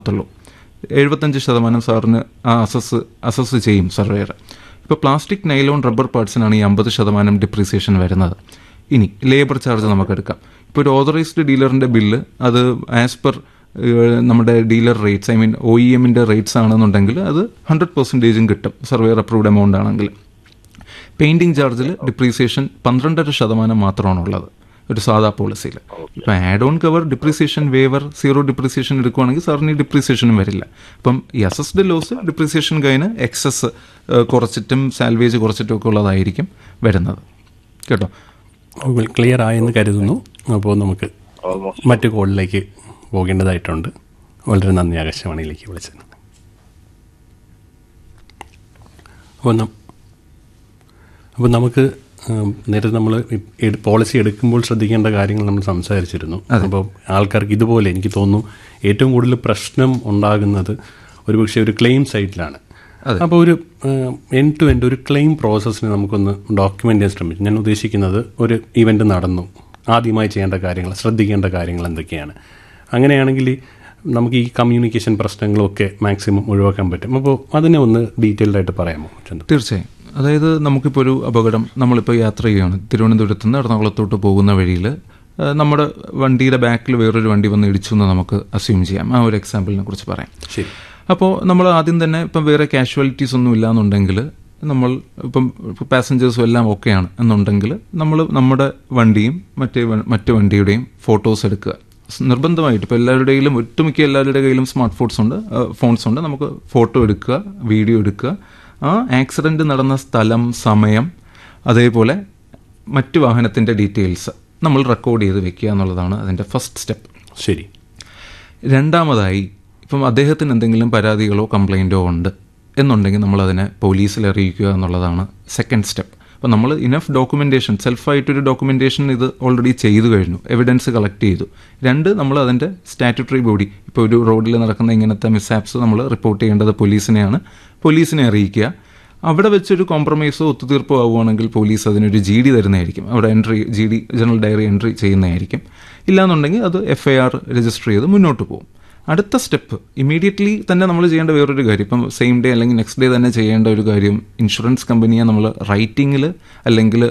ത്തുള്ളൂ. 75% സാറിന് ആ അസസ് ചെയ്യും സർവേയർ. ഇപ്പോൾ പ്ലാസ്റ്റിക്, നൈലോൺ, റബ്ബർ പാർട്സിനാണ് ഈ 50% ഡിപ്രീസിയേഷൻ വരുന്നത്. ഇനി ലേബർ ചാർജ് നമുക്കെടുക്കാം. ഇപ്പോൾ ഒരു ഓതറൈസ്ഡ് ഡീലറിൻ്റെ ബില്ല് അത് ആസ് പെർ നമ്മുടെ ഡീലർ റേറ്റ്സ്, OEMൻ്റെ റേറ്റ്സ് ആണെന്നുണ്ടെങ്കിൽ അത് 100% കിട്ടും സർവേയർ അപ്രൂവ്ഡ് എമൗണ്ട് ആണെങ്കിൽ. പെയിൻറ്റിങ് ചാർജിൽ ഡിപ്രീസിയേഷൻ 12% മാത്രമാണുള്ളത് ഒരു സാധാ പോളിസിയിൽ. ഇപ്പം add on cover, depreciation waiver, zero depreciation എടുക്കുകയാണെങ്കിൽ സാറിന് ഈ ഡിപ്രീസിയേഷനും വരില്ല. അപ്പം ഈ അസസ്ഡ് ലോസ് ഡിപ്രീസിയേഷൻ കഴിഞ്ഞ് എക്സസ് കുറച്ചിട്ടും സാൽവേജ് കുറച്ചിട്ടും ഒക്കെ ഉള്ളതായിരിക്കും വരുന്നത്. കേട്ടോ, ക്ലിയർ ആയെന്ന് കരുതുന്നു. അപ്പോൾ നമുക്ക് മറ്റു കോളിലേക്ക് പോകേണ്ടതായിട്ടുണ്ട്. വളരെ നന്ദി ആകാശവാണിയിലേക്ക് വിളിച്ചത്. അപ്പോൾ നമുക്ക് നേരത്തെ നമ്മൾ പോളിസി എടുക്കുമ്പോൾ ശ്രദ്ധിക്കേണ്ട കാര്യങ്ങൾ നമ്മൾ സംസാരിച്ചിരുന്നു. അപ്പോൾ ആൾക്കാർക്ക് ഇതുപോലെ എനിക്ക് തോന്നുന്നു ഏറ്റവും കൂടുതൽ പ്രശ്നം ഉണ്ടാകുന്നത് ഒരുപക്ഷെ ഒരു ക്ലെയിം സൈറ്റിലാണ്. അപ്പോൾ ഒരു എൻഡ് ടു എൻഡ് ഒരു ക്ലെയിം പ്രോസസ്സിന് നമുക്കൊന്ന് ഡോക്യുമെൻ്റ് ചെയ്യാൻ ശ്രമിച്ചു. ഞാൻ ഉദ്ദേശിക്കുന്നത് ഒരു ഇവൻ്റ് നടന്നു, ആദ്യമായി ചെയ്യേണ്ട കാര്യങ്ങൾ, ശ്രദ്ധിക്കേണ്ട കാര്യങ്ങൾ എന്തൊക്കെയാണ്. അങ്ങനെയാണെങ്കിൽ നമുക്ക് ഈ കമ്മ്യൂണിക്കേഷൻ പ്രശ്നങ്ങളൊക്കെ മാക്സിമം ഒഴിവാക്കാൻ പറ്റും. അപ്പോൾ അതിനെ ഒന്ന് ഡീറ്റെയിൽഡായിട്ട് പറയാമോ? തീർച്ചയായും. അതായത് നമുക്കിപ്പോൾ ഒരു അപകടം, നമ്മളിപ്പോൾ യാത്ര ചെയ്യുകയാണ്, തിരുവനന്തപുരത്ത് നിന്ന് എറണാകുളത്തോട്ട് പോകുന്ന വഴിയിൽ നമ്മുടെ വണ്ടിയുടെ ബാക്കിൽ വേറൊരു വണ്ടി വന്ന് ഇടിച്ചു എന്ന് നമുക്ക് അസ്യൂം ചെയ്യാം. ആ ഒരു എക്സാമ്പിളിനെ കുറിച്ച് പറയാം. ശരി. അപ്പോൾ നമ്മൾ ആദ്യം തന്നെ ഇപ്പം വേറെ കാഷ്വാലിറ്റീസ് ഒന്നും ഇല്ലാന്നുണ്ടെങ്കിൽ, നമ്മൾ ഇപ്പം പാസഞ്ചേഴ്സും എല്ലാം ഓക്കെയാണ് എന്നുണ്ടെങ്കിൽ നമ്മൾ നമ്മുടെ വണ്ടിയും മറ്റു വണ്ടിയുടെയും ഫോട്ടോസ് എടുക്കുക. നിർബന്ധമായിട്ട് ഇപ്പോൾ എല്ലാവരുടെയും, ഒട്ടുമിക്ക എല്ലാവരുടെ കയ്യിലും സ്മാർട്ട് ഫോൺസ് ഉണ്ട്. നമുക്ക് ഫോട്ടോ എടുക്കുക, വീഡിയോ എടുക്കുക, ആ ആക്സിഡൻറ്റ് നടന്ന സ്ഥലം, സമയം, അതേപോലെ മറ്റു വാഹനത്തിൻ്റെ ഡീറ്റെയിൽസ് നമ്മൾ റെക്കോർഡ് ചെയ്ത് വെക്കുക എന്നുള്ളതാണ് അതിൻ്റെ ഫസ്റ്റ് സ്റ്റെപ്പ്. ശരി. രണ്ടാമതായി, ഇപ്പം അദ്ദേഹത്തിന് എന്തെങ്കിലും പരാതികളോ കംപ്ലൈൻറ്റോ ഉണ്ട് എന്നുണ്ടെങ്കിൽ നമ്മളതിനെ പോലീസിൽ അറിയിക്കുക എന്നുള്ളതാണ് സെക്കൻഡ് സ്റ്റെപ്പ്. അപ്പോൾ നമ്മൾ ഇനഫ് ഡോക്യുമെൻറ്റേഷൻ, സെൽഫായിട്ടൊരു ഡോക്യുമെൻറ്റേഷൻ ഇത് ഓൾറെഡി ചെയ്തു കഴിഞ്ഞു, എവിഡൻസ് കളക്ട് ചെയ്തു. രണ്ട്, നമ്മൾ അതിൻ്റെ സ്റ്റാറ്റ്യൂട്ടറി ബോഡി, ഇപ്പോൾ ഒരു റോഡിൽ നടക്കുന്ന ഇങ്ങനത്തെ മിസ്സാപ്സ് നമ്മൾ റിപ്പോർട്ട് ചെയ്യേണ്ടത് പോലീസിനെയാണ്. പോലീസിനെ അറിയിക്കുക. അവിടെ വെച്ചൊരു കോംപ്രമൈസോ ഒത്തുതീർപ്പോ ആവുകയാണെങ്കിൽ പോലീസ് അതിനൊരു GD തരുന്നതായിരിക്കും. അവിടെ GD ജനറൽ ഡയറി എൻട്രി ചെയ്യുന്നതായിരിക്കും. ഇല്ലാന്നുണ്ടെങ്കിൽ അത് FIR രജിസ്റ്റർ ചെയ്ത് മുന്നോട്ട് പോകും. അടുത്ത സ്റ്റെപ്പ് ഇമ്മീഡിയറ്റ്ലി തന്നെ നമ്മൾ ചെയ്യേണ്ട വേറൊരു കാര്യം, ഇപ്പം സെയിം ഡേ അല്ലെങ്കിൽ നെക്സ്റ്റ് ഡേ തന്നെ ചെയ്യേണ്ട ഒരു കാര്യം, ഇൻഷുറൻസ് കമ്പനിയെ നമ്മൾ റൈറ്റിങ്ങിൽ അല്ലെങ്കിൽ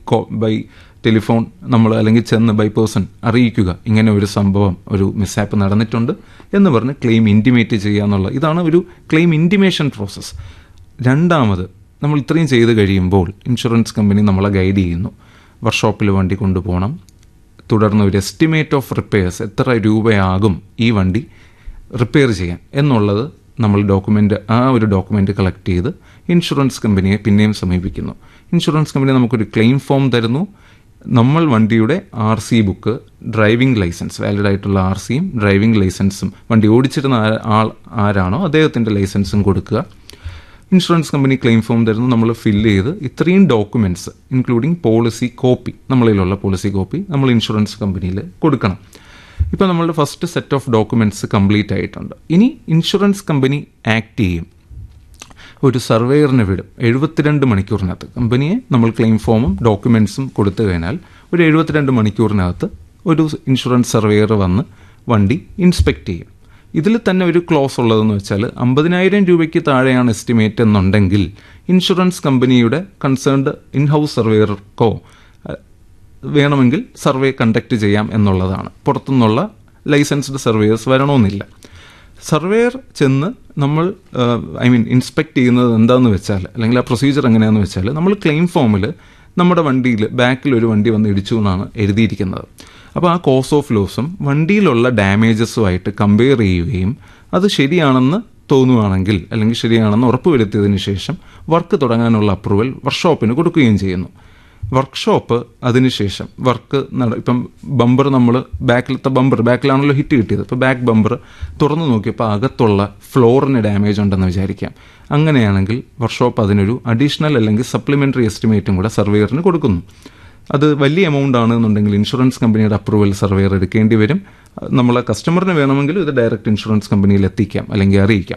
ബൈ ടെലിഫോൺ നമ്മൾ അല്ലെങ്കിൽ ചെന്ന് ബൈ പേഴ്സൺ അറിയിക്കുക, ഇങ്ങനെ ഒരു സംഭവം, ഒരു മിസ്സാപ്പ് നടന്നിട്ടുണ്ട് എന്ന് പറഞ്ഞ് ക്ലെയിം ഇൻറ്റിമേറ്റ് ചെയ്യുക എന്നുള്ള ഇതാണ് ഒരു ക്ലെയിം ഇൻറ്റിമേഷൻ പ്രോസസ്സ്. രണ്ടാമത്, നമ്മൾ ഇത്രയും ചെയ്ത് കഴിയുമ്പോൾ ഇൻഷുറൻസ് കമ്പനി നമ്മളെ ഗൈഡ് ചെയ്യുന്നു. വർക്ക്ഷോപ്പിൽ വണ്ടി കൊണ്ടുപോകണം, തുടർന്ന് ഒരു എസ്റ്റിമേറ്റ് ഓഫ് റിപ്പയർസ്, എത്ര രൂപയാകും ഈ വണ്ടി റിപ്പയർ ചെയ്യാൻ എന്നുള്ളത് നമ്മൾ ഒരു ഡോക്യുമെൻ്റ് കളക്ട് ചെയ്ത് ഇൻഷുറൻസ് കമ്പനിയെ പിന്നെയും സമീപിക്കുന്നു. ഇൻഷുറൻസ് കമ്പനി നമുക്കൊരു ക്ലെയിം ഫോം തരുന്നു. നമ്മൾ വണ്ടിയുടെ RC book, driving licence, valid ആയിട്ടുള്ള RCയും ഡ്രൈവിംഗ് ലൈസൻസും, വണ്ടി ഓടിച്ചിരുന്ന ആൾ ആരാണോ അദ്ദേഹത്തിൻ്റെ ലൈസൻസും കൊടുക്കുക. ഇൻഷുറൻസ് കമ്പനി ക്ലെയിം ഫോം തരുന്നു, നമ്മൾ ഫില്ല് ചെയ്ത് ഇത്രയും ഡോക്യുമെൻറ്റ്സ് ഇൻക്ലൂഡിങ് പോളിസി കോപ്പി, നമ്മളിലുള്ള പോളിസി കോപ്പി നമ്മൾ ഇൻഷുറൻസ് കമ്പനിയിൽ കൊടുക്കണം. ഇപ്പോൾ നമ്മളുടെ first set of documents complete ആയിട്ടുണ്ട്. ഇനി ഇൻഷുറൻസ് കമ്പനി ആക്ട് ചെയ്യും, ഒരു സർവേയറിനെ വിടും. 72 മണിക്കൂറിനകത്ത് കമ്പനിയെ നമ്മൾ ക്ലെയിം ഫോമും ഡോക്യുമെൻറ്റ്സും കൊടുത്തു കഴിഞ്ഞാൽ ഒരു 72 മണിക്കൂറിനകത്ത് ഒരു ഇൻഷുറൻസ് സർവേയർ വന്ന് വണ്ടി ഇൻസ്പെക്ട് ചെയ്യും. ഇതിൽ തന്നെ ഒരു ക്ലോസ് ഉള്ളതെന്ന് വെച്ചാൽ 50,000 രൂപയ്ക്ക് താഴെയാണ് എസ്റ്റിമേറ്റ് എന്നുണ്ടെങ്കിൽ ഇൻഷുറൻസ് കമ്പനിയുടെ കൺസേൺഡ് ഇൻഹൗസ് സർവേയർക്കോ വേണമെങ്കിൽ സർവേ കണ്ടക്ട് ചെയ്യാം എന്നുള്ളതാണ്. പുറത്തുനിന്നുള്ള ലൈസൻസ്ഡ് സർവേയേഴ്സ് വരണമെന്നില്ല. സർവേയർ ചെന്ന് നമ്മൾ ഇൻസ്പെക്ട് ചെയ്യുന്നത് എന്താണെന്ന് വെച്ചാൽ, അല്ലെങ്കിൽ ആ പ്രൊസീജിയർ എങ്ങനെയാണെന്ന് വെച്ചാൽ, നമ്മൾ ക്ലെയിം ഫോമിൽ നമ്മുടെ വണ്ടിയിൽ ബാക്കിൽ ഒരു വണ്ടി വന്ന് ഇടിച്ചു എന്നാണ് എഴുതിയിരിക്കുന്നത്. അപ്പോൾ ആ കോസ് ഓഫ് ലോസും വണ്ടിയിലുള്ള ഡാമേജസുമായിട്ട് കമ്പയർ ചെയ്യുകയും അത് ശരിയാണെന്ന് തോന്നുകയാണെങ്കിൽ, അല്ലെങ്കിൽ ശരിയാണെന്ന് ഉറപ്പുവരുത്തിയതിന് ശേഷം വർക്ക് തുടങ്ങാനുള്ള അപ്രൂവൽ വർക്ക്ഷോപ്പിന് കൊടുക്കുകയും ചെയ്യുന്നു. വർക്ക്ഷോപ്പ് അതിനുശേഷം വർക്ക് ഇപ്പം ബമ്പർ, നമ്മൾ ബാക്കിലാണല്ലോ ഹിറ്റ് കിട്ടിയത്, ഇപ്പോൾ ബാക്ക് ബമ്പർ തുറന്നു നോക്കിയപ്പോൾ അകത്തുള്ള ഫ്ലോറിന് ഡാമേജ് ഉണ്ടെന്ന് വിചാരിക്കാം. അങ്ങനെയാണെങ്കിൽ വർക്ക്ഷോപ്പ് അതിനൊരു അഡീഷണൽ അല്ലെങ്കിൽ സപ്ലിമെൻ്ററി എസ്റ്റിമേറ്റും കൂടെ സർവേയറിന് കൊടുക്കുന്നു. അത് വലിയ എമൗണ്ട് ആണെന്നുണ്ടെങ്കിൽ ഇൻഷുറൻസ് കമ്പനിയുടെ അപ്രൂവൽ സർവേയർ എടുക്കേണ്ടി വരും. നമ്മളെ കസ്റ്റമറിന് വേണമെങ്കിൽ ഇത് ഡയറക്റ്റ് ഇൻഷുറൻസ് കമ്പനിയിൽ എത്തിക്കാം അല്ലെങ്കിൽ അറിയിക്കാം.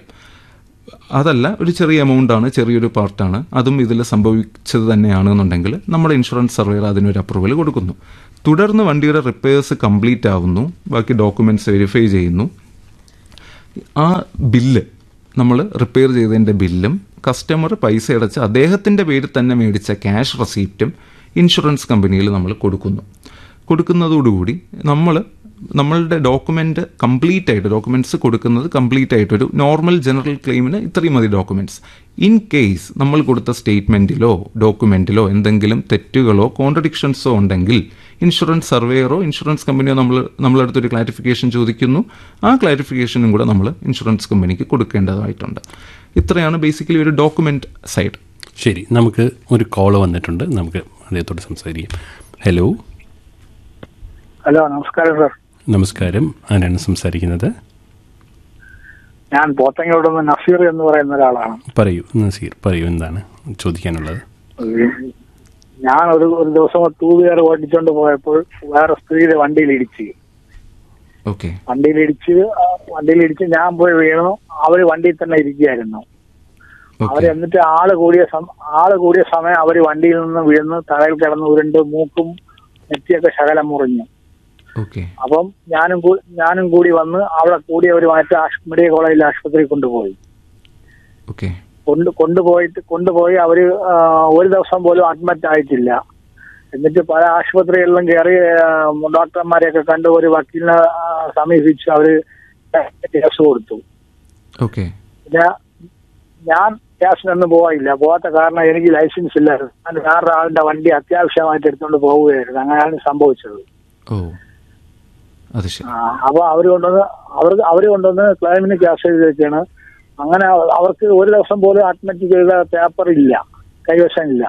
അതല്ല, ഒരു ചെറിയ എമൗണ്ടാണ്, ചെറിയൊരു പാർട്ടാണ്, അതും ഇതിൽ സംഭവിച്ചത് തന്നെയാണെന്നുണ്ടെങ്കിൽ നമ്മുടെ ഇൻഷുറൻസ് സർവേയർ അതിനൊരു അപ്രൂവൽ കൊടുക്കുന്നു. തുടർന്ന് വണ്ടിയുടെ റിപ്പയേഴ്സ് കംപ്ലീറ്റ് ആവുന്നു, ബാക്കി ഡോക്യുമെൻറ്റ്സ് വെരിഫൈ ചെയ്യുന്നു. ആ ബില്ല് നമ്മൾ റിപ്പയർ ചെയ്തതിൻ്റെ ബില്ലും കസ്റ്റമർ പൈസ അടച്ച് അദ്ദേഹത്തിൻ്റെ പേരിൽ തന്നെ മേടിച്ച ക്യാഷ് റെസീപ്റ്റും ഇൻഷുറൻസ് കമ്പനിയിൽ നമ്മൾ കൊടുക്കുന്നതോടുകൂടി നമ്മളുടെ ഡോക്യുമെൻറ്റ്സ് കൊടുക്കുന്നത് കംപ്ലീറ്റ് ആയിട്ടൊരു നോർമൽ ജനറൽ ക്ലെയിമിന് ഇത്രയും മതി ഡോക്യുമെൻറ്റ്സ്. ഇൻ കേസ് നമ്മൾ കൊടുത്ത സ്റ്റേറ്റ്മെൻറ്റിലോ ഡോക്യുമെൻറ്റിലോ എന്തെങ്കിലും തെറ്റുകളോ കോൺട്രഡിക്ഷൻസോ ഉണ്ടെങ്കിൽ ഇൻഷുറൻസ് സർവേയറോ ഇൻഷുറൻസ് കമ്പനിയോ നമ്മളടുത്തൊരു ക്ലാരിഫിക്കേഷൻ ചോദിക്കുന്നു. ആ ക്ലാരിഫിക്കേഷനും കൂടെ നമ്മൾ ഇൻഷുറൻസ് കമ്പനിക്ക് കൊടുക്കേണ്ടതായിട്ടുണ്ട്. ഇത്രയാണ് ബേസിക്കലി ഒരു ഡോക്യുമെൻറ്റ് സൈഡ്. ശരി, നമുക്ക് ഒരു കോള് വന്നിട്ടുണ്ട്, നമുക്ക് അദ്ദേഹത്തോട് സംസാരിക്കാം. ഹലോ. നമസ്കാരം സർ. നമസ്കാരം, ആരാണ് സംസാരിക്കുന്നത്? ഞാൻ പോത്തങ്കോട് നിന്ന് നസീർ എന്ന് പറയുന്ന ഒരാളാണ്. പറയൂ നസീർ, പറയൂ, എന്താണ് ചോദിക്കാനുള്ളത്? ഞാൻ ഒരു ദിവസം 2 വീലർ ഓടിച്ചോണ്ട് പോയപ്പോൾ വേറെ സ്ത്രീയുടെ വണ്ടിയിലിടിച്ച് ഞാൻ പോയി വീണു. അവര് വണ്ടിയിൽ തന്നെ ഇരിക്കുകയായിരുന്നു. അവര് എന്നിട്ട് ആള് കൂടിയ സമയം അവര് വണ്ടിയിൽ നിന്ന് വീണ് തലയിൽ കിടന്ന് ഉരുണ്ട് മൂക്കും നെറ്റിയൊക്കെ ശകലം മുറിഞ്ഞു. അപ്പം ഞാനും കൂടി വന്ന് അവിടെ കൂടിയവരുമായിട്ട് മെഡിക്കൽ കോളേജിൽ ആശുപത്രിയിൽ കൊണ്ടുപോയി. കൊണ്ടുപോയി അവര് ഒരു ദിവസം പോലും അഡ്മിറ്റ് ആയിട്ടില്ല. എന്നിട്ട് പല ആശുപത്രികളിലും കയറി ഡോക്ടർമാരെയൊക്കെ കണ്ട് ഒരു വക്കീലിനെ സമീപിച്ച് അവര് കേസ് കൊടുത്തു. ഞാൻ കേസിനൊന്നും പോകാത്ത കാരണം എനിക്ക് ലൈസൻസ് ഇല്ലായിരുന്നു. ഞാൻ വേറൊരാളുടെ വണ്ടി അത്യാവശ്യമായിട്ട് എടുത്തുകൊണ്ട് പോവുകയായിരുന്നു. അങ്ങനെയാണ് സംഭവിച്ചത്. അപ്പൊ അവര് കൊണ്ടുവന്ന് ക്ലെയിമിന് ക്യാഷ് എഴുതി വെച്ചാണ്. അങ്ങനെ അവർക്ക് ഒരു ദിവസം പോലും അഡ്മിറ്റ് ചെയ്ത പേപ്പർ ഇല്ല, കൈവശം ഇല്ല.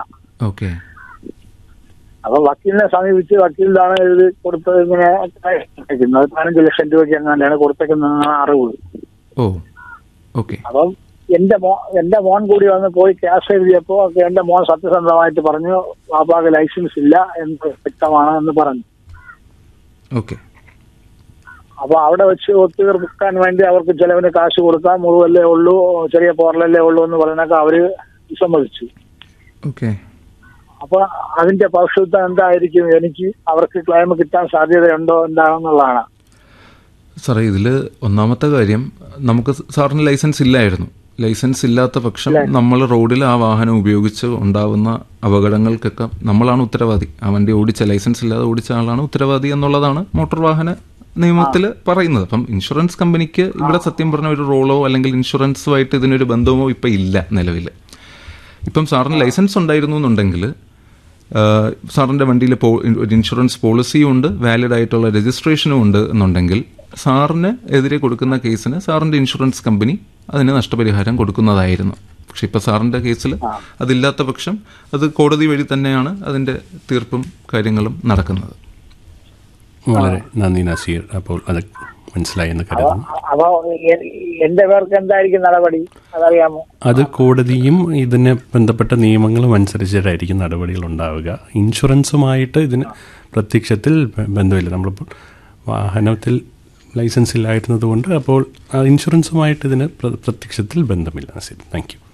അപ്പൊ വക്കീലിനെ സമീപിച്ച് വക്കീലിലാണ് എഴുതി കൊടുത്തത്. ഇങ്ങനെ 15 ലക്ഷം രൂപയ്ക്ക് എങ്ങനെയാണ് കൊടുത്തേക്കുന്നതെന്നാണ് അറിവ്. അപ്പം എന്റെ മോൻ കൂടി വന്ന് പോയി ക്യാഷ് എഴുതിയപ്പോ എന്റെ മോൻ സത്യസന്ധമായിട്ട് പറഞ്ഞു പാപ്പാക്ക് ലൈസൻസ് ഇല്ല എന്ന് വ്യക്തമാണ് എന്ന് പറഞ്ഞു. അപ്പൊ അവിടെ വെച്ച് ഒത്തുതീർക്കാൻ വേണ്ടി അവർക്ക് ചിലവിന് കാശ് കൊടുക്കാം, മുറിവല്ലേ ഉള്ളൂ, ചെറിയ പോറലല്ലേ ഉള്ളൂ എന്ന് പറഞ്ഞൊക്കെ അവര് വിസമ്മതിച്ചു. അപ്പൊ അതിന്റെ ഭവിഷ്യത്ത് എന്തായിരിക്കും, എനിക്ക് അവർക്ക് ക്ലെയിം കിട്ടാൻ സാധ്യതയുണ്ടോ എന്താണെന്നുള്ളതാണ്. സാറേ, ഇതിൽ ഒന്നാമത്തെ കാര്യം, നമുക്ക് സാറിന് ലൈസൻസ് ഇല്ലായിരുന്നു. ലൈസൻസ് ഇല്ലാത്ത പക്ഷം നമ്മൾ റോഡിൽ ആ വാഹനം ഉപയോഗിച്ച് ഉണ്ടാവുന്ന അപകടങ്ങൾക്കൊക്കെ നമ്മളാണ് ഉത്തരവാദി. ആ വണ്ടി ലൈസൻസ് ഇല്ലാതെ ഓടിച്ച ആളാണ് ഉത്തരവാദി എന്നുള്ളതാണ് മോട്ടോർ വാഹന നിയമത്തിൽ പറയുന്നത്. അപ്പം ഇൻഷുറൻസ് കമ്പനിക്ക് ഇവിടെ സത്യം പറഞ്ഞ ഒരു റോളോ അല്ലെങ്കിൽ ഇൻഷുറൻസുമായിട്ട് ഇതിനൊരു ബന്ധമോ ഇപ്പം ഇല്ല നിലവിൽ. ഇപ്പം സാറിന് ലൈസൻസ് ഉണ്ടായിരുന്നു എന്നുണ്ടെങ്കിൽ സാറിൻ്റെ വണ്ടിയിൽ ഒരു ഇൻഷുറൻസ് പോളിസിയും ഉണ്ട്, വാലിഡ് ആയിട്ടുള്ള രജിസ്ട്രേഷനും ഉണ്ട് എന്നുണ്ടെങ്കിൽ സാറിന് എതിരെ കൊടുക്കുന്ന കേസിന് സാറിൻ്റെ ഇൻഷുറൻസ് കമ്പനി അതിന് നഷ്ടപരിഹാരം കൊടുക്കുന്നതായിരുന്നു. പക്ഷെ ഇപ്പം സാറിൻ്റെ കേസിൽ അതില്ലാത്ത പക്ഷം അത് കോടതി വഴി തന്നെയാണ് അതിൻ്റെ തീർപ്പും കാര്യങ്ങളും നടക്കുന്നത്. വളരെ നന്ദി നസീർ. അപ്പോൾ അത് മനസ്സിലായെന്ന് കരുതുന്നു. എന്റെ പേർക്ക് എന്തായിരിക്കും നടപടി അതറിയാമോ? അത് കോടതിയും ഇതിന് ബന്ധപ്പെട്ട നിയമങ്ങളും അനുസരിച്ചിട്ടായിരിക്കും നടപടികൾ ഉണ്ടാവുക. ഇൻഷുറൻസുമായിട്ട് ഇതിന് പ്രത്യക്ഷത്തിൽ ബന്ധമില്ല. നമ്മളിപ്പോൾ വാഹനത്തിൽ ലൈസൻസ് ഇല്ലായിരുന്നത് കൊണ്ട് അപ്പോൾ ഇൻഷുറൻസുമായിട്ട് ഇതിന് പ്രത്യക്ഷത്തിൽ ബന്ധമില്ല. Naseer, thank you.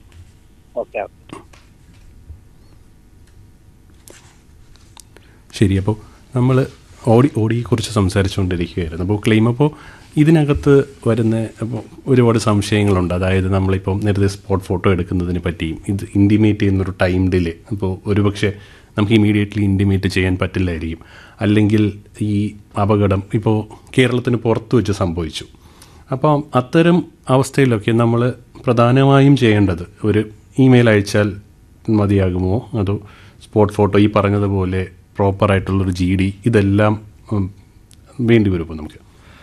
ശരി, അപ്പോൾ നമ്മൾ ഓഡിയെക്കുറിച്ച് സംസാരിച്ചുകൊണ്ടിരിക്കുകയായിരുന്നു. അപ്പോൾ ക്ലെയിം, അപ്പോൾ ഇതിനകത്ത് വരുന്ന ഒരുപാട് സംശയങ്ങളുണ്ട്. അതായത് നമ്മളിപ്പോൾ നേരത്തെ സ്പോട്ട് ഫോട്ടോ എടുക്കുന്നതിനെ പറ്റിയും ഇത് ഇൻറ്റിമേറ്റ് ചെയ്യുന്നൊരു ടൈം ഡിലേ. അപ്പോൾ ഒരുപക്ഷെ നമുക്ക് ഇമീഡിയറ്റ്ലി ഇൻറ്റിമേറ്റ് ചെയ്യാൻ പറ്റില്ലായിരിക്കും. അല്ലെങ്കിൽ ഈ അപകടം ഇപ്പോൾ കേരളത്തിന് പുറത്ത് വെച്ച് സംഭവിച്ചു. അപ്പോൾ അത്തരം അവസ്ഥയിലൊക്കെ നമ്മൾ പ്രധാനമായും ചെയ്യേണ്ടത് ഒരു ഇമെയിൽ അയച്ചാൽ മതിയാകുമോ, അതോ സ്പോട്ട് ഫോട്ടോ ഈ പറഞ്ഞതുപോലെ പ്രോപ്പറായിട്ടുള്ളൊരു GD ഇതെല്ലാം വേണ്ടി വരുമ്പോൾ നമുക്ക്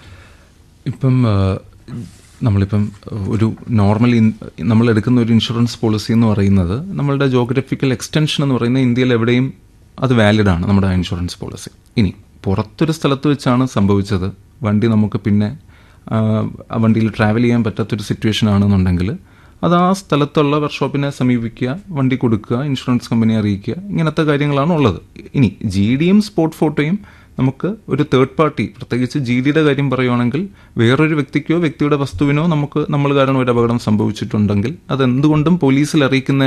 നമ്മളിപ്പം ഒരു നോർമലി നമ്മൾ എടുക്കുന്ന ഒരു ഇൻഷുറൻസ് പോളിസി എന്ന് പറയുന്നത് നമ്മളുടെ ജോഗ്രഫിക്കൽ എക്സ്റ്റൻഷൻ എന്ന് പറയുന്നത് ഇന്ത്യയിൽ എവിടെയും അത് വാലിഡാണ് നമ്മുടെ ഇൻഷുറൻസ് പോളിസി. ഇനി പുറത്തൊരു സ്ഥലത്ത് വെച്ചാണ് സംഭവിച്ചത്, വണ്ടി നമുക്ക് പിന്നെ ആ വണ്ടിയിൽ ട്രാവൽ ചെയ്യാൻ പറ്റാത്തൊരു സിറ്റുവേഷൻ ആണെന്നുണ്ടെങ്കിൽ അത് ആ സ്ഥലത്തുള്ള വർക്ക്ഷോപ്പിനെ സമീപിക്കുക, വണ്ടി കൊടുക്കുക, ഇൻഷുറൻസ് കമ്പനിയെ അറിയിക്കുക, ഇങ്ങനത്തെ കാര്യങ്ങളാണ് ഉള്ളത്. ഇനി GDയും സ്പോട്ട് ഫോട്ടോയും നമുക്ക് ഒരു തേർഡ് പാർട്ടി, പ്രത്യേകിച്ച് GDയുടെ കാര്യം പറയുവാണെങ്കിൽ വേറൊരു വ്യക്തിക്കോ വ്യക്തിയുടെ വസ്തുവിനോ നമ്മൾ കാരണം ഒരു അപകടം സംഭവിച്ചിട്ടുണ്ടെങ്കിൽ അതെന്തുകൊണ്ടും പോലീസിൽ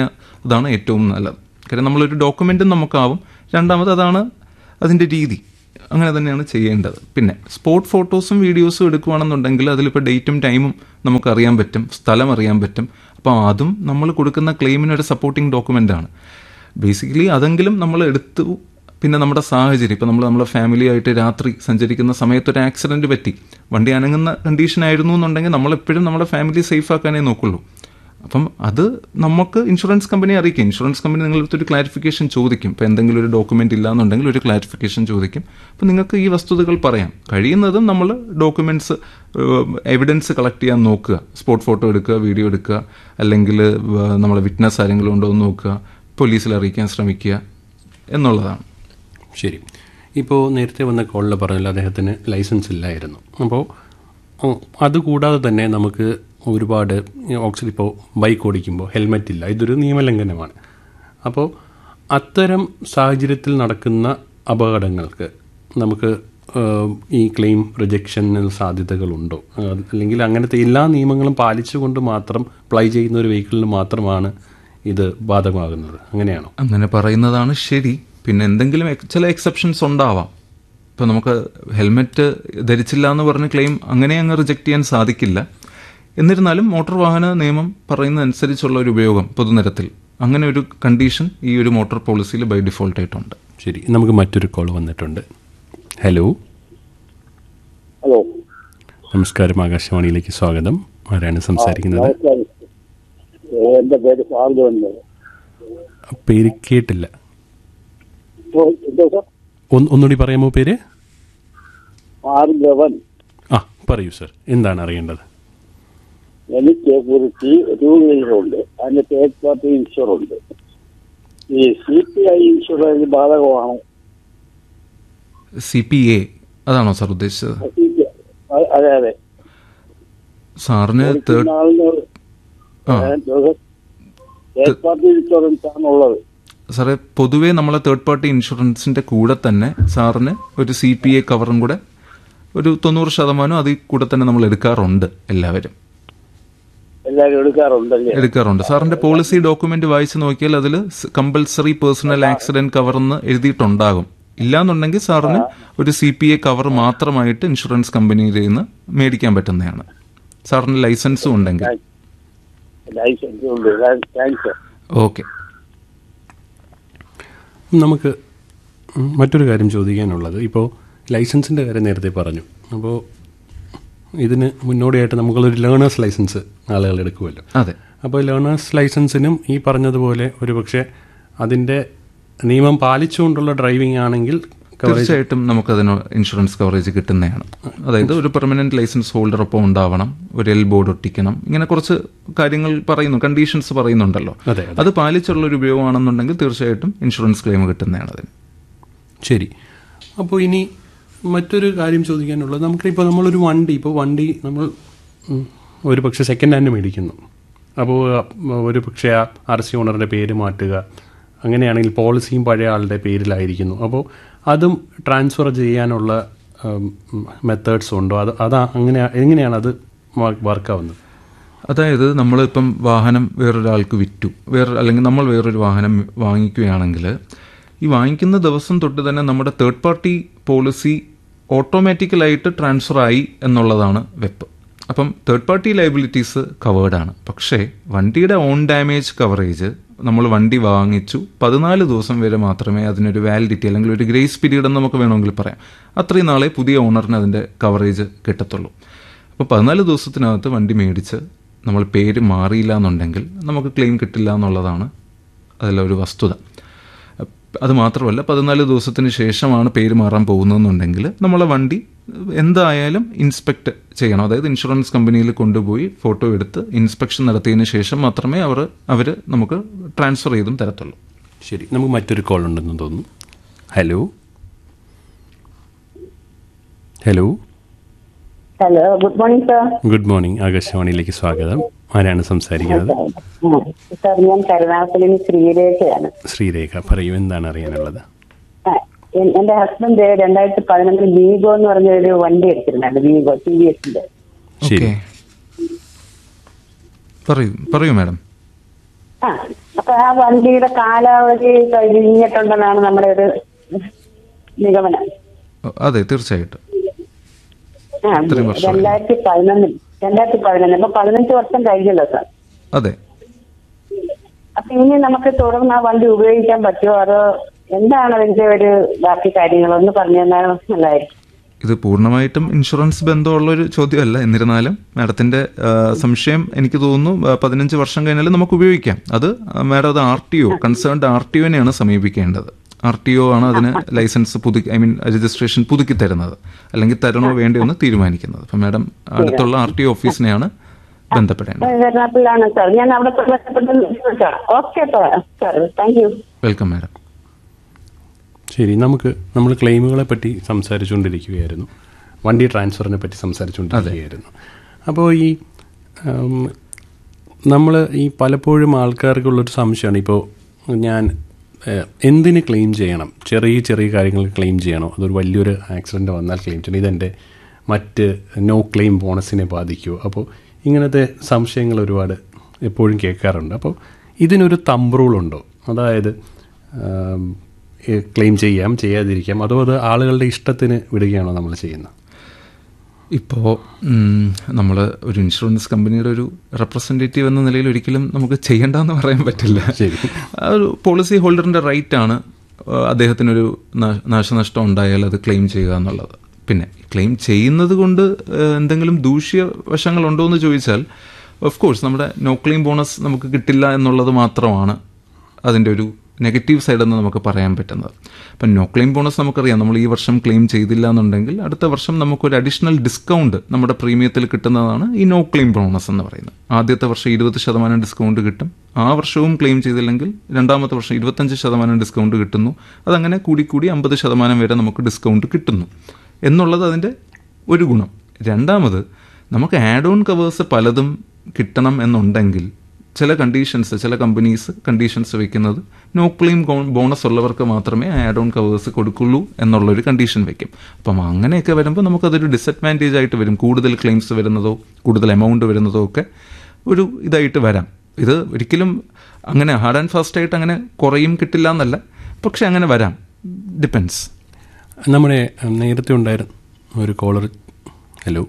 അറിയിക്കുന്നതാണ് ഏറ്റവും നല്ലത്. കാര്യം നമ്മളൊരു ഡോക്യുമെൻറ്റും നമുക്കാവും. രണ്ടാമത് അതാണ് അതിൻ്റെ രീതി. അങ്ങനെ തന്നെയാണ് ചെയ്യേണ്ടത്. പിന്നെ സ്പോട്ട് ഫോട്ടോസും വീഡിയോസും എടുക്കുകയാണെന്നുണ്ടെങ്കിൽ അതിലിപ്പോൾ ഡേറ്റും ടൈമും നമുക്ക് അറിയാൻ പറ്റും, സ്ഥലം അറിയാൻ പറ്റും. അപ്പോൾ അതും നമ്മൾ കൊടുക്കുന്ന ക്ലെയിമിനൊരു സപ്പോർട്ടിംഗ് ഡോക്യുമെൻ്റ് ആണ്. ബേസിക്കലി അതെങ്കിലും നമ്മൾ എടുത്തു. പിന്നെ നമ്മുടെ സാഹചര്യം, ഇപ്പോൾ നമ്മളെ ഫാമിലിയായിട്ട് രാത്രി സഞ്ചരിക്കുന്ന സമയത്ത് ഒരു ആക്സിഡൻറ്റ് പറ്റി, വണ്ടി അനങ്ങുന്ന കണ്ടീഷൻ ആയിരുന്നു എന്നുണ്ടെങ്കിൽ നമ്മളെപ്പോഴും നമ്മുടെ ഫാമിലി സേഫ് ആക്കാനേ നോക്കുള്ളൂ. അപ്പം അത് നമുക്ക് ഇൻഷുറൻസ് കമ്പനി അറിയിക്കും. ഇൻഷുറൻസ് കമ്പനി നിങ്ങളുടെ അടുത്തൊരു ക്ലാരിഫിക്കേഷൻ ചോദിക്കും. ഇപ്പോൾ എന്തെങ്കിലും ഒരു ഡോക്യുമെൻ്റ് ഇല്ലാന്നുണ്ടെങ്കിൽ ഒരു ക്ലാരിഫിക്കേഷൻ ചോദിക്കും. അപ്പോൾ നിങ്ങൾക്ക് ഈ വസ്തുതകൾ പറയാം. കഴിയുന്നതും നമ്മൾ ഡോക്യുമെൻറ്റ്സ് എവിഡൻസ് കളക്ട് ചെയ്യാൻ നോക്കുക. സ്പോട്ട് ഫോട്ടോ എടുക്കുക, വീഡിയോ എടുക്കുക, അല്ലെങ്കിൽ നമ്മളെ വിറ്റ്നസ് ആരെങ്കിലും ഉണ്ടോ എന്ന് നോക്കുക, പോലീസിൽ അറിയിക്കാൻ ശ്രമിക്കുക എന്നുള്ളതാണ്. ശരി. ഇപ്പോൾ നേരത്തെ വന്ന കോളിൽ പറഞ്ഞല്ലോ അദ്ദേഹത്തിന് ലൈസൻസ് ഇല്ലായിരുന്നു. അപ്പോൾ അതുകൂടാതെ തന്നെ നമുക്ക് ഒരുപാട് ഇപ്പോൾ ബൈക്ക് ഓടിക്കുമ്പോൾ ഹെൽമെറ്റ് ഇല്ല, ഇതൊരു നിയമലംഘനമാണ്. അപ്പോൾ അത്തരം സാഹചര്യത്തിൽ നടക്കുന്ന അപകടങ്ങൾക്ക് നമുക്ക് ഈ ക്ലെയിം റിജക്ഷന് സാധ്യതകളുണ്ടോ? അല്ലെങ്കിൽ അങ്ങനത്തെ എല്ലാ നിയമങ്ങളും പാലിച്ചുകൊണ്ട് മാത്രം അപ്ലൈ ചെയ്യുന്ന ഒരു വെഹിക്കിളിന് മാത്രമാണ് ഇത് ബാധകമാകുന്നത്, അങ്ങനെയാണോ? അങ്ങനെ പറയുന്നതാണ് ശരി. പിന്നെ എന്തെങ്കിലും ചില എക്സെപ്ഷൻസ് ഉണ്ടാവാം. ഇപ്പോൾ നമുക്ക് ഹെൽമെറ്റ് ധരിച്ചില്ല എന്ന് പറഞ്ഞ് ക്ലെയിം അങ്ങനെ അങ്ങ് റിജക്റ്റ് ചെയ്യാൻ സാധിക്കില്ല. എന്നിരുന്നാലും മോട്ടോർ വാഹന നിയമം പറയുന്നതനുസരിച്ചുള്ള ഒരു ഉപയോഗം പൊതുനിരത്തിൽ, അങ്ങനെ ഒരു കണ്ടീഷൻ ഈ ഒരു മോട്ടോർ പോളിസിയിൽ ബൈ ഡിഫോൾട്ട് ആയിട്ടുണ്ട്. ശരി, നമുക്ക് മറ്റൊരു കോൾ വന്നിട്ടുണ്ട്. ഹലോ. ഹലോ, നമസ്കാരം, ആകാശവാണിയിലേക്ക് സ്വാഗതം. ആരാണ് സംസാരിക്കുന്നത്? എന്റെ പേര് സാർജ്. പേര് കേട്ടില്ല, ഒന്നുകൂടി പറയാമോ പേര്? ആ, പറയൂ സർ, എന്താണ് അറിയേണ്ടത്? എനിക്ക് ഒരു ടൂ വീലറുണ്ട്, അതിന്റെ തേർഡ് പാർട്ടി ഇൻഷുർ ഉണ്ട്. ഈ CPI ഇൻഷുറൻസ് ബാധകമാണോ? CPA അതാണോ സാർ ഉദ്ദേശിച്ചത്? അതെ അതെ. സാറിന് തേർഡ് പാർട്ടി ഇൻഷുറൻസ് ആണുള്ളത്. സാറേ, പൊതുവേ നമ്മളെ തേർഡ് പാർട്ടി ഇൻഷുറൻസിൻ്റെ കൂടെ തന്നെ സാറിന് ഒരു CPA കവറും കൂടെ ഒരു 90% അതിൽ കൂടെ തന്നെ നമ്മൾ എടുക്കാറുണ്ട്. എല്ലാവരും എടുക്കാറുണ്ട്. സാറിൻ്റെ പോളിസി ഡോക്യുമെന്റ് വായിച്ച് നോക്കിയാൽ അതിൽ കമ്പൽസറി പേഴ്സണൽ ആക്സിഡന്റ് കവർ എന്ന് എഴുതിയിട്ടുണ്ടാകും. ഇല്ലാന്നുണ്ടെങ്കിൽ സാറിന് ഒരു CPA കവർ മാത്രമായിട്ട് ഇൻഷുറൻസ് കമ്പനിയിൽ നിന്ന് മേടിക്കാൻ പറ്റുന്നതാണ്, സാറിന് ലൈസൻസും ഉണ്ടെങ്കിൽ. ഓക്കെ. നമുക്ക് മറ്റൊരു കാര്യം ചോദിക്കാനുള്ളത്, ഇപ്പോൾ ലൈസൻസിൻ്റെ കാര്യം നേരത്തെ പറഞ്ഞു. അപ്പോൾ ഇതിന് മുന്നോടിയായിട്ട് നമുക്കുള്ളൊരു ലേണേഴ്സ് ലൈസൻസ് ആളുകൾ എടുക്കുമല്ലോ. അതെ. അപ്പോൾ ലേണേഴ്സ് ലൈസൻസിനും ഈ പറഞ്ഞതുപോലെ ഒരു പക്ഷേ അതിൻ്റെ നിയമം പാലിച്ചുകൊണ്ടുള്ള ഡ്രൈവിംഗ് ആണെങ്കിൽ തീർച്ചയായിട്ടും നമുക്കതിന് ഇൻഷുറൻസ് കവറേജ് കിട്ടുന്നതാണ്. അതായത് ഒരു പെർമനന്റ് ലൈസൻസ് ഹോൾഡർ ഒപ്പം ഉണ്ടാവണം, ഒരു എൽ ബോർഡ് ഒട്ടിക്കണം, ഇങ്ങനെ കുറച്ച് കാര്യങ്ങൾ പറയുന്നു, കണ്ടീഷൻസ് പറയുന്നുണ്ടല്ലോ. അത് പാലിച്ചുള്ള ഒരു ഉപയോഗമാണെന്നുണ്ടെങ്കിൽ തീർച്ചയായിട്ടും ഇൻഷുറൻസ് ക്ലെയിം കിട്ടുന്നതാണ് അതിന്. ശരി. അപ്പോൾ ഇനി മറ്റൊരു കാര്യം ചോദിക്കാനുള്ളത്, നമുക്കിപ്പോൾ നമ്മളൊരു വണ്ടി നമ്മൾ ഒരു പക്ഷേ സെക്കൻഡ് ഹാൻഡ് മേടിക്കുന്നു. അപ്പോൾ ഒരു പക്ഷേ ആ RC ഓണറുടെ പേര് മാറ്റുക, അങ്ങനെയാണെങ്കിൽ പോളിസിയും പഴയ ആളുടെ പേരിലായിരിക്കുന്നു. അപ്പോൾ അതും ട്രാൻസ്ഫർ ചെയ്യാനുള്ള മെത്തേഡ്സ് ഉണ്ടോ? എങ്ങനെയാണ് അത് വർക്കാവുന്നത്? അതായത് നമ്മളിപ്പം വാഹനം വേറൊരാൾക്ക് വിറ്റു, അല്ലെങ്കിൽ നമ്മൾ വേറൊരു വാഹനം വാങ്ങിക്കുകയാണെങ്കിൽ ഈ വാങ്ങിക്കുന്ന ദിവസം തൊട്ട് തന്നെ നമ്മുടെ തേർഡ് പാർട്ടി പോളിസി ഓട്ടോമാറ്റിക്കലായിട്ട് ട്രാൻസ്ഫർ ആയി എന്നുള്ളതാണ് വെപ്പ്. അപ്പം തേർഡ് പാർട്ടി ലയബിലിറ്റീസ് കവേർഡാണ്. പക്ഷേ വണ്ടിയുടെ ഓൺ ഡാമേജ് കവറേജ് നമ്മൾ വണ്ടി വാങ്ങിച്ചു 14 ദിവസം വരെ മാത്രമേ അതിനൊരു വാലിഡിറ്റി അല്ലെങ്കിൽ ഒരു ഗ്രേസ് പീരീഡ് എന്ന് നമുക്ക് വേണമെങ്കിൽ പറയാം. അത്രയും നാളെ പുതിയ ഓണറിന് അതിൻ്റെ കവറേജ് കിട്ടത്തുള്ളൂ. അപ്പോൾ 14 ദിവസത്തിനകത്ത് വണ്ടി മേടിച്ച് നമ്മൾ പേര് മാറിയില്ല എന്നുണ്ടെങ്കിൽ നമുക്ക് ക്ലെയിം കിട്ടില്ല എന്നുള്ളതാണ് അതിലൊരു വസ്തുത. അതുമാത്രമല്ല, 14 ദിവസത്തിന് ശേഷമാണ് പേര് മാറാൻ പോകുന്നതെന്നുണ്ടെങ്കിൽ നമ്മളെ വണ്ടി എന്തായാലും ഇൻസ്പെക്ട് ചെയ്യണം. അതായത് ഇൻഷുറൻസ് കമ്പനിയിൽ കൊണ്ടുപോയി ഫോട്ടോ എടുത്ത് ഇൻസ്പെക്ഷൻ നടത്തിയതിന് ശേഷം മാത്രമേ അവർ നമുക്ക് ട്രാൻസ്ഫർ ചെയ്തും തരത്തുള്ളൂ. ശരി, നമുക്ക് മറ്റൊരു കോൾ ഉണ്ടെന്ന് തോന്നുന്നു. Hello. Hello, good morning sir. Good morning, ആകാശവാണിയിലേക്ക് സ്വാഗതം. ആരാണ് സംസാരിക്കുന്നത്? സാർ, ഞാൻ കരുനാഗപ്പള്ളിയിൽ ശ്രീരേഖയാണ്. ശ്രീരേഖ, പറയൂ, എന്താണ് അറിയാനുള്ളത്? എന്റെ ഹസ്ബൻഡ് 2011 വീഗോ എന്ന് പറഞ്ഞ ഒരു വണ്ടി എടുത്തിരുന്നുണ്ട്, വീഗോ TVSന്റെ. ശരി, പറയൂ മാഡം. അപ്പൊ ആ വണ്ടിയുടെ കാലാവധി കഴിഞ്ഞിട്ടുണ്ടെന്നാണ് നമ്മുടെ ഒരു നിഗമനം. അതെ, തീർച്ചയായിട്ടും. ആ, 2011 അപ്പൊ 15 വർഷം കഴിഞ്ഞല്ലോ സാർ. അതെ. അപ്പൊ ഇനി നമുക്ക് തുടർന്ന് ആ വണ്ടി ഉപയോഗിക്കാൻ പറ്റുമോ, അതോ എന്താണ് അതിന്റെ ഒരു ബാക്കി കാര്യങ്ങളൊന്ന് പറഞ്ഞു തന്നാൽ നല്ലതായിരിക്കും. ഇത് പൂർണ്ണമായിട്ടും ഇൻഷുറൻസ് ബന്ധമുള്ളൊരു ചോദ്യമല്ല. എന്നിരുന്നാലും മാഡത്തിൻ്റെ സംശയം എനിക്ക് തോന്നുന്നു 15 വർഷം കഴിഞ്ഞാൽ നമുക്ക് ഉപയോഗിക്കാം. അത് മാഡം അത് RTO, കൺസേൺഡ് RTOനെയാണ് സമീപിക്കേണ്ടത്. RTO ആണ് അതിന് ലൈസൻസ് രജിസ്ട്രേഷൻ പുതുക്കി തരുന്നത്, അല്ലെങ്കിൽ തരണോ വേണ്ടയോ എന്ന് തീരുമാനിക്കുന്നത്. അപ്പം മാഡം അടുത്തുള്ള RTO ഓഫീസിനെയാണ് ബന്ധപ്പെടേണ്ടത്. ഞാൻ അവിടെ okay sir, thank you. Welcome madam. ശരി, നമ്മൾ ക്ലെയിമുകളെ പറ്റി സംസാരിച്ചുകൊണ്ടിരിക്കുകയായിരുന്നു, വണ്ടി ട്രാൻസ്ഫറിനെ പറ്റി സംസാരിച്ചുകൊണ്ടിരിക്കുകയായിരുന്നു. അപ്പോൾ നമ്മൾ പലപ്പോഴും ആൾക്കാർക്കുള്ളൊരു സംശയമാണ്, ഇപ്പോൾ ഞാൻ എന്തിന് ക്ലെയിം ചെയ്യണം, ചെറിയ കാര്യങ്ങൾ ക്ലെയിം ചെയ്യണോ, അതൊരു വലിയൊരു ആക്സിഡൻറ്റ് വന്നാൽ ക്ലെയിം ചെയ്യണം, ഇതെൻ്റെ മറ്റ് നോ ക്ലെയിം ബോണസിനെ ബാധിക്കുമോ? അപ്പോൾ ഇങ്ങനത്തെ സംശയങ്ങൾ ഒരുപാട് എപ്പോഴും കേൾക്കാറുണ്ട്. അപ്പോൾ ഇതിനൊരു തമ്പ് റൂളുണ്ടോ? അതായത് ക്ലെയിം ചെയ്യാതിരിക്കാം, അതോ അത് ആളുകളുടെ ഇഷ്ടത്തിന് വിടുകയാണോ നമ്മൾ ചെയ്യുന്നത്? ഇപ്പോൾ നമ്മൾ ഒരു ഇൻഷുറൻസ് കമ്പനിയുടെ ഒരു റെപ്രസെൻറ്റേറ്റീവ് എന്ന നിലയിൽ ഒരിക്കലും നമുക്ക് ചെയ്യേണ്ടെന്ന് പറയാൻ പറ്റില്ല. ശരി, ഒരു പോളിസി ഹോൾഡറിൻ്റെ റൈറ്റാണ് അദ്ദേഹത്തിനൊരു നാശനഷ്ടം ഉണ്ടായാൽ അത് ക്ലെയിം ചെയ്യുക എന്നുള്ളത്. പിന്നെ ക്ലെയിം ചെയ്യുന്നത് കൊണ്ട് എന്തെങ്കിലും ദൂഷ്യവശങ്ങളുണ്ടോ എന്ന് ചോദിച്ചാൽ, ഓഫ് കോഴ്സ് നമ്മുടെ നോ ക്ലെയിം ബോണസ് നമുക്ക് കിട്ടില്ല എന്നുള്ളത് മാത്രമാണ് അതിൻ്റെ ഒരു നെഗറ്റീവ് സൈഡെന്ന് നമുക്ക് പറയാൻ പറ്റുന്നത്. അപ്പം നോ ക്ലെയിം ബോണസ് നമുക്കറിയാം, നമ്മൾ ഈ വർഷം ക്ലെയിം ചെയ്തില്ല എന്നുണ്ടെങ്കിൽ അടുത്ത വർഷം നമുക്കൊരു അഡീഷണൽ ഡിസ്കൗണ്ട് നമ്മുടെ പ്രീമിയത്തിൽ കിട്ടുന്നതാണ് ഈ നോ ക്ലെയിം ബോണസ് എന്ന് പറയുന്നത്. ആദ്യത്തെ വർഷം 20% ഡിസ്കൗണ്ട് കിട്ടും, ആ വർഷവും ക്ലെയിം ചെയ്തില്ലെങ്കിൽ രണ്ടാമത്തെ വർഷം 25% ഡിസ്കൗണ്ട് കിട്ടുന്നു. അതങ്ങനെ കൂടി 50% വരെ നമുക്ക് ഡിസ്കൗണ്ട് കിട്ടുന്നു എന്നുള്ളത് അതിൻ്റെ ഒരു ഗുണം. രണ്ടാമത്, നമുക്ക് ആഡ് ഓൺ കവേഴ്സ് പലതും കിട്ടണം എന്നുണ്ടെങ്കിൽ ചില കമ്പനീസ് കണ്ടീഷൻസ് വയ്ക്കുന്നത് നോ ക്ലെയിം ബോണസ് ഉള്ളവർക്ക് മാത്രമേ ആഡ് ഓൺ കവേഴ്സ് കൊടുക്കുള്ളൂ എന്നുള്ളൊരു കണ്ടീഷൻ വയ്ക്കും. അപ്പം അങ്ങനെയൊക്കെ വരുമ്പോൾ നമുക്കതൊരു ഡിസഡ്വാൻറ്റേജ് ആയിട്ട് വരും. കൂടുതൽ ക്ലെയിംസ് വരുന്നതോ കൂടുതൽ എമൗണ്ട് വരുന്നതോ ഒക്കെ ഒരു ഇതായിട്ട് വരാം. ഇത് ഒരിക്കലും അങ്ങനെ ഹാർഡ് ആൻഡ് ഫാസ്റ്റ് ആയിട്ട് അങ്ങനെ കുറയും കിട്ടില്ല എന്നല്ല, പക്ഷെ അങ്ങനെ വരാം, ഡിപ്പെൻസ്. നമ്മുടെ നേരത്തെ ഉണ്ടായിരുന്ന ഒരു കോളർ. ഹലോ,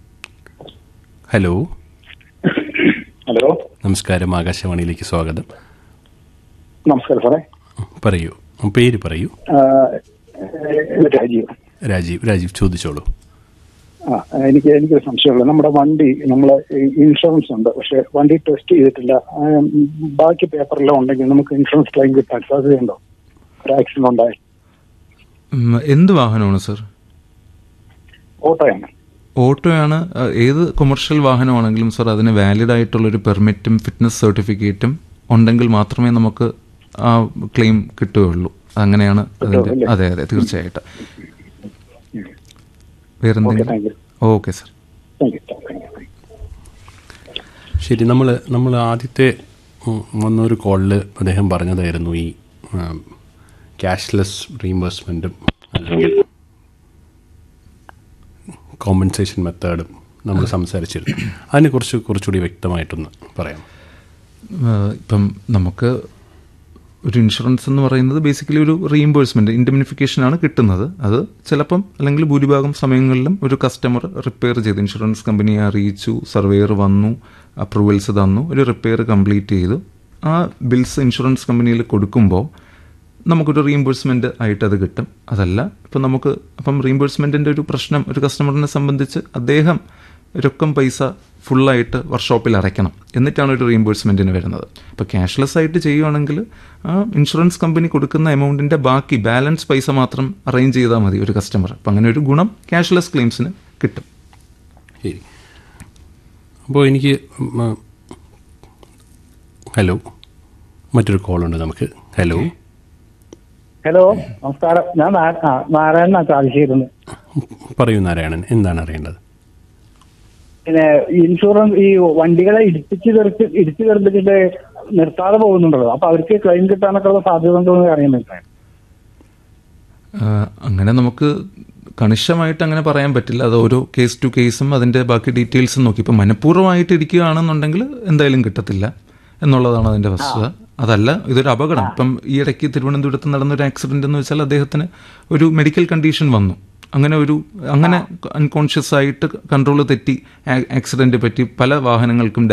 നമസ്കാരം, ആകാശവാണിയിലേക്ക് സ്വാഗതം. നമസ്കാരം സാറേ. പറയൂ, പേര് പറയൂ. രാജീവ് ചോദിച്ചോളൂ. എനിക്കൊരു സംശയമുള്ളത്, നമ്മുടെ വണ്ടി ഇൻഷുറൻസ് ഉണ്ട്, പക്ഷെ വണ്ടി ടെസ്റ്റ് ചെയ്തിട്ടില്ല, ബാക്കി പേപ്പറെല്ലാം ഉണ്ടെങ്കിൽ നമുക്ക് ഇൻഷുറൻസ് ക്ലെയിം കിട്ടാൻ സാധ്യതയുണ്ടോ? ഒരു ആക്സിഡന്റ് ഉണ്ടായി. എന്ത് വാഹനമാണ് സർ? ഓട്ടോയാണ്. ഏത് കൊമേഴ്ഷ്യൽ വാഹനമാണെങ്കിലും സർ അതിന് വാലിഡ് ആയിട്ടുള്ളൊരു പെർമിറ്റും ഫിറ്റ്നസ് സർട്ടിഫിക്കറ്റും ഉണ്ടെങ്കിൽ മാത്രമേ നമുക്ക് ആ ക്ലെയിം കിട്ടുകയുള്ളൂ. അങ്ങനെയാണ് അതിൻ്റെ. അതെ, തീർച്ചയായിട്ടും. വേറെന്തെങ്കിലും? Okay sir. ശരി, നമ്മൾ ആദ്യത്തെ വന്നൊരു കോളിൽ അദ്ദേഹം പറഞ്ഞതായിരുന്നു ഈ ക്യാഷ്ലെസ് റീഇംബേഴ്സ്മെൻറ്റും അല്ലെങ്കിൽ കോമ്പൻസേഷൻ മെത്തേഡും നമ്മൾ സംസാരിച്ചിരുന്നു. അതിനെക്കുറിച്ച് കുറച്ചുകൂടി വ്യക്തമായിട്ടൊന്ന് പറയാം. ഇപ്പം നമുക്ക് ഒരു ഇൻഷുറൻസ് എന്ന് പറയുന്നത് ബേസിക്കലി ഒരു റീഇംബേഴ്സ്മെൻറ്റ്, ഇൻഡെമ്നിഫിക്കേഷനാണ് കിട്ടുന്നത്. അത് ചിലപ്പം അല്ലെങ്കിൽ ഭൂരിഭാഗം സമയങ്ങളിലും ഒരു കസ്റ്റമർ റിപ്പയർ ചെയ്ത് ഇൻഷുറൻസ് കമ്പനിയെ അറിയിച്ചു, സർവേയർ വന്നു, അപ്രൂവൽസ് തന്നു, ഒരു റിപ്പയർ കംപ്ലീറ്റ് ചെയ്തു, ആ ബിൽസ് ഇൻഷുറൻസ് കമ്പനിയിൽ കൊടുക്കുമ്പോൾ നമുക്കൊരു റീഇംബേഴ്സ്മെൻറ്റ് ആയിട്ട് അത് കിട്ടും. അതല്ല അപ്പം റീഇംബേഴ്സ്മെൻറ്റിൻ്റെ ഒരു പ്രശ്നം ഒരു കസ്റ്റമറിനെ സംബന്ധിച്ച് അദ്ദേഹം രൊക്കം പൈസ ഫുള്ളായിട്ട് വർക്ക്ഷോപ്പിൽ അടയ്ക്കണം, എന്നിട്ടാണ് ഒരു റീഇംബേഴ്സ്മെൻറ്റിന് വരുന്നത്. അപ്പോൾ ക്യാഷ്ലെസ് ആയിട്ട് ചെയ്യുകയാണെങ്കിൽ ആ ഇൻഷുറൻസ് കമ്പനി കൊടുക്കുന്ന എമൗണ്ടിൻ്റെ ബാക്കി ബാലൻസ് പൈസ മാത്രം അറേഞ്ച് ചെയ്താൽ മതി ഒരു കസ്റ്റമർ. അപ്പം അങ്ങനെ ഒരു ഗുണം ക്യാഷ്ലെസ് ക്ലെയിംസിന് കിട്ടും. ശരി, അപ്പോൾ എനിക്ക് മറ്റൊരു കോളുണ്ട് നമുക്ക്. ഹലോ, നമസ്കാരം. ഞാൻ നാരായണനാ ചാലിശ്ശേരിന്ന്. പറയൂ നാരായണൻ, എന്താണ് അറിയേണ്ടത്? പിന്നെ ഇൻഷുറൻസ് ഈ വണ്ടികളെ ഇടിച്ചു തെറിപ്പിച്ചിട്ട് നിർത്താതെ പോകുന്നുണ്ടല്ലോ, അപ്പൊ അവർക്ക് ക്ലെയിം കിട്ടാനൊക്കെ ഉള്ള സാധ്യത ഉണ്ടോ എന്ന് അറിയുന്നില്ല. അങ്ങനെ നമുക്ക് കണിശമായിട്ട് അങ്ങനെ പറയാൻ പറ്റില്ല. അത് ഓരോ കേസ് ടു കേസും അതിൻ്റെ ബാക്കി ഡീറ്റെയിൽസും നോക്കി. ഇപ്പം മനഃപൂർവ്വമായിട്ട് ഇരിക്കുകയാണെന്നുണ്ടെങ്കിൽ എന്തായാലും കിട്ടത്തില്ല എന്നുള്ളതാണ് അതിൻ്റെ വസ്തുത. അതല്ല, ഇതൊരു അപകടം. ഇപ്പം ഈ ഇടയ്ക്ക് തിരുവനന്തപുരത്ത് നടന്നൊരു ആക്സിഡൻ്റ് എന്ന് വെച്ചാൽ അദ്ദേഹത്തിന് ഒരു മെഡിക്കൽ കണ്ടീഷൻ വന്നു. അങ്ങനെ അൺകോൺഷ്യസ് ആയിട്ട് കൺട്രോൾ തെറ്റി ആക്സിഡന്റ് പറ്റി പല വാഹനങ്ങൾക്കും